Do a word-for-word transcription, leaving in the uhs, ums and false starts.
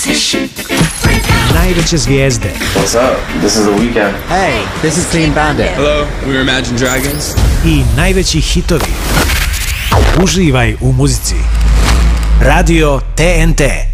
Najveće zvijezde. What's up? This is The Weeknd. Hey, this is Clean Bandit. Hello, we're Imagine Dragons. I najveći hitovi. Uživaj u muzici. Radio T N T.